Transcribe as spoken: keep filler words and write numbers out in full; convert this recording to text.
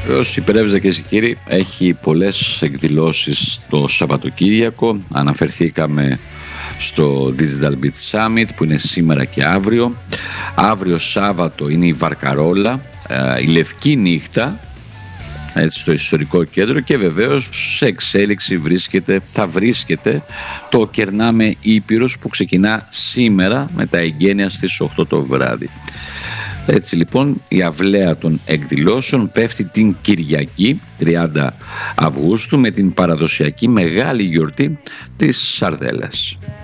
Όσοι υπερεύζετε και εσείς κύριοι, έχει πολλές εκδηλώσεις το Σαββατοκύριακο. Αναφερθήκαμε στο Digital Beat Summit που είναι σήμερα και αύριο. Αύριο Σάββατο είναι η Βαρκαρόλα, η Λευκή Νύχτα, έτσι, στο ιστορικό κέντρο, και βεβαίως σε εξέλιξη βρίσκεται, θα βρίσκεται το Κερνάμε Ήπειρος που ξεκινά σήμερα με τα εγγένεια στις οκτώ το βράδυ. Έτσι λοιπόν η αυλαία των εκδηλώσεων πέφτει την Κυριακή τριάντα Αυγούστου με την παραδοσιακή μεγάλη γιορτή της Σαρδέλας.